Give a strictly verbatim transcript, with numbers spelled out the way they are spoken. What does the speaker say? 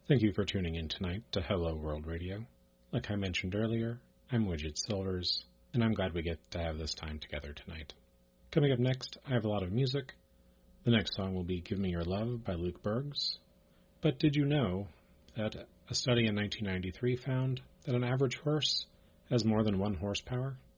Thank you for tuning in tonight to Hello World Radio. Like I mentioned earlier, I'm Widget Silvers, and I'm glad we get to have this time together tonight. Coming up next, I have a lot of music. The next song will be Give Me Your Love by Luke Bergs. But did you know that a study in nineteen ninety-three found that an average horse has more than one horsepower?